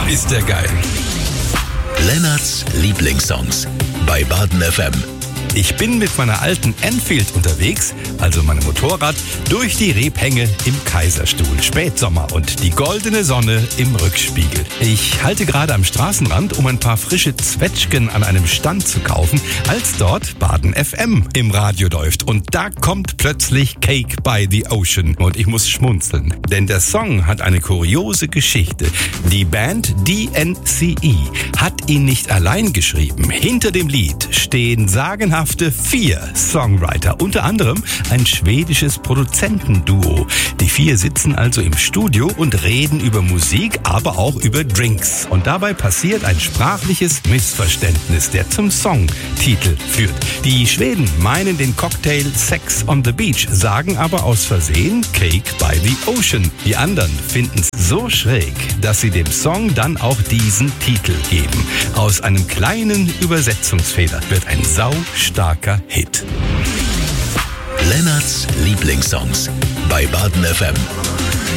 ist der geil. Lennarts Lieblingssongs bei Baden FM. Ich bin mit meiner alten Enfield unterwegs, also meinem Motorrad, durch die Rebhänge im Kaiserstuhl. Spätsommer und die goldene Sonne im Rückspiegel. Ich halte gerade am Straßenrand, um ein paar frische Zwetschgen an einem Stand zu kaufen, als dort Baden FM im Radio läuft. Und da kommt plötzlich Cake by the Ocean. Und ich muss schmunzeln, denn der Song hat eine kuriose Geschichte. Die Band DNCE hat ihn nicht allein geschrieben. Hinter dem Lied stehen sagenhafte 4 Songwriter, unter anderem ein schwedisches Produzentenduo. Die 4 sitzen also im Studio und reden über Musik, aber auch über Drinks. Und dabei passiert ein sprachliches Missverständnis, der zum Songtitel führt. Die Schweden meinen den Cocktail Sex on the Beach, sagen aber aus Versehen Cake by the Ocean. Die anderen finden es so schräg, dass sie dem Song dann auch diesen Titel geben. Aus einem kleinen Übersetzungsfehler wird ein saustarker Hit. Lennarts Lieblingssongs bei Baden FM.